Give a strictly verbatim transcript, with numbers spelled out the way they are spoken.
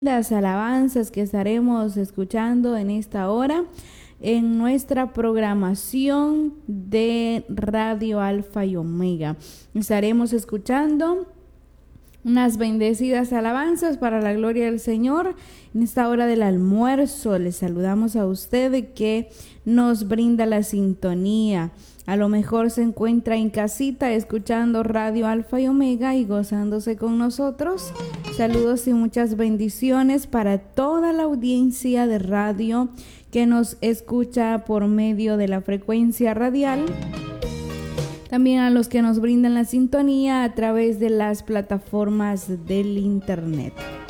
Las alabanzas que estaremos escuchando en esta hora en nuestra programación de Radio Alfa y Omega. Estaremos escuchando unas bendecidas alabanzas para la gloria del Señor en esta hora del almuerzo. Les saludamos a usted que nos brinda la sintonía. A lo mejor se encuentra en casita escuchando Radio Alfa y Omega y gozándose con nosotros. Saludos y muchas bendiciones para toda la audiencia de radio que nos escucha por medio de la frecuencia radial. También a los que nos brindan la sintonía a través de las plataformas del internet.